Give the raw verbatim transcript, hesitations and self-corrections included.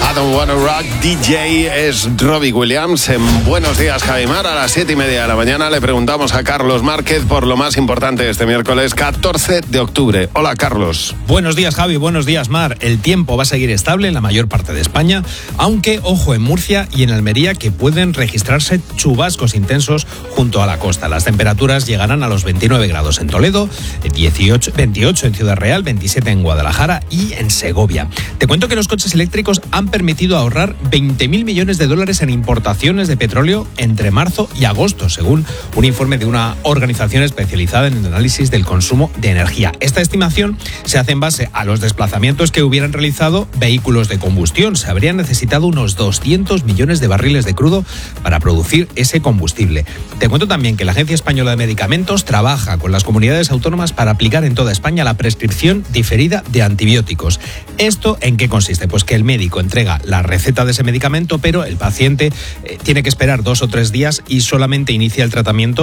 I Don't Wanna Rock, D J es Robbie Williams. En Buenos Días, Javimar, a las siete y media de la mañana le preguntamos a Carlos Márquez por lo más importante este miércoles catorce de octubre. Hola, Carlos. Buenos días, Javi. Buenos días, Mar. El tiempo va a seguir estable en la mayor parte de España, aunque, ojo, en Murcia y en Almería, que pueden registrarse chubascos intensos junto a la costa. Las temperaturas llegarán a los veintinueve grados en Toledo, dieciocho, veintiocho en Ciudad Real, veintisiete en Guadalajara y en Segovia. Te cuento que los coches eléctricos han permitido ahorrar veinte mil millones de dólares en importaciones de petróleo entre marzo y agosto, según un informe de una organización especializada en el análisis del consumo de energía. Esta estimación se hace en base a los desplazamientos que hubieran realizado vehículos de combustión. Se habrían necesitado unos doscientos millones de barriles de crudo para producir ese combustible. Te cuento también que la Agencia Española de Medicamentos trabaja con las comunidades autónomas para aplicar en toda España la prescripción diferida de antibióticos. ¿Esto en qué consiste? Pues que el médico entrega la receta de ese medicamento, pero el paciente eh, tiene que esperar dos o tres días y solamente inicia el tratamiento